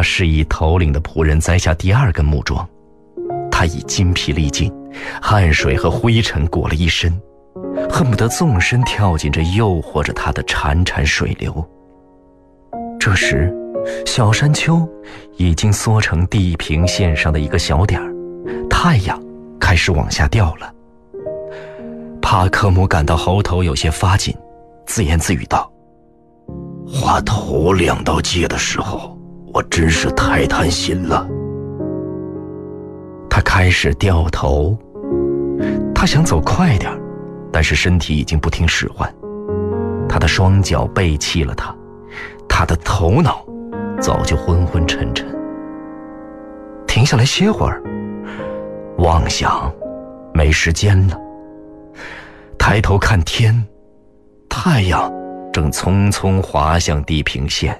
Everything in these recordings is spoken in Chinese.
示意头领的仆人摘下第二根木桩，他已筋疲力尽，汗水和灰尘裹了一身，恨不得纵身跳进这诱惑着他的潺潺水流。这时小山丘已经缩成地平线上的一个小点儿，太阳开始往下掉了。帕克姆感到喉头有些发紧，自言自语道：花头2道界的时候，我真是太贪心了。他开始掉头，他想走快点，但是身体已经不听使唤，他的双脚背弃了他，他的头脑早就昏昏沉沉。停下来歇会儿，妄想没时间了。抬头看天，太阳正匆匆滑向地平线。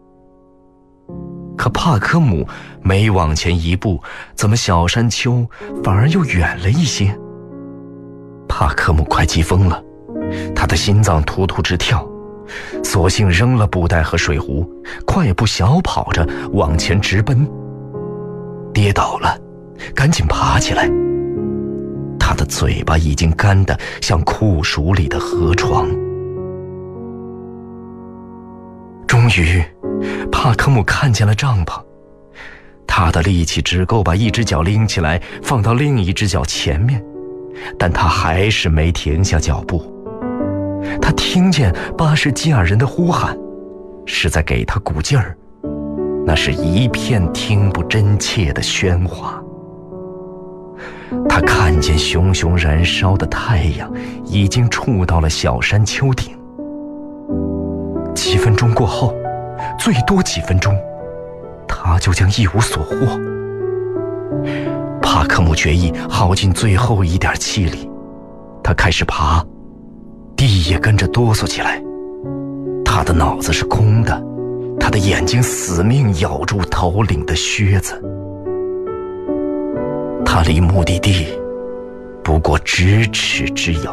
可帕科姆每往前一步，怎么小山丘反而又远了一些？帕科姆快急疯了，他的心脏突突直跳，索性扔了布袋和水壶，快步小跑着往前直奔。跌倒了，赶紧爬起来。他的嘴巴已经干得像酷暑里的河床。终于帕科姆看见了帐篷，他的力气只够把一只脚拎起来放到另一只脚前面，但他还是没停下脚步。他听见巴什基尔人的呼喊，是在给他鼓劲儿，那是一片听不真切的喧哗。他看见熊熊燃烧的太阳已经触到了小山丘顶。几分钟过后，最多几分钟，他就将一无所获。帕克姆决意耗尽最后一点气力，他开始爬，地也跟着哆嗦起来。他的脑子是空的，他的眼睛死命咬住头领的靴子。他离目的地不过咫尺之遥。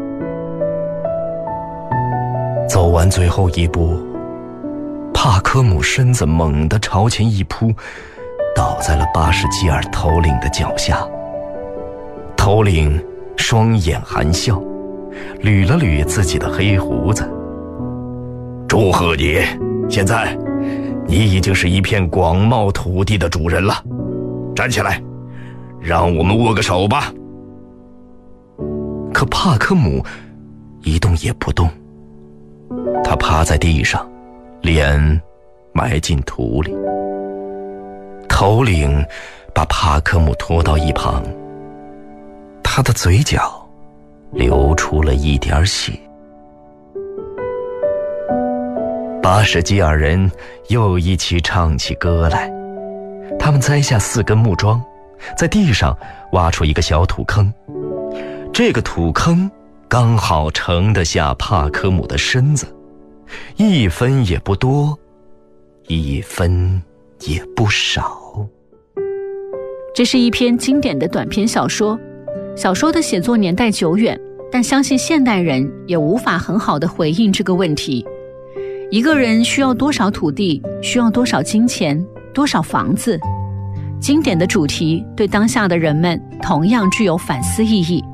走完最后一步，帕科姆身子猛地朝前一扑，倒在了巴什基尔头领的脚下。头领双眼含笑，捋了捋自己的黑胡子。祝贺你，现在你已经是一片广袤土地的主人了。站起来，让我们握个手吧。可帕科姆一动也不动，他趴在地上，脸埋进土里。头领把帕科姆拖到一旁，他的嘴角流出了一点血。巴什基尔人又一起唱起歌来，他们摘下4根木桩，在地上挖出一个小土坑，这个土坑刚好盛得下帕科姆的身子，一分也不多，一分也不少。 这是一篇经典的短篇小说，小说的写作年代久远，但相信现代人也无法很好地回应这个问题。一个人需要多少土地，需要多少金钱，多少房子？经典的主题对当下的人们同样具有反思意义。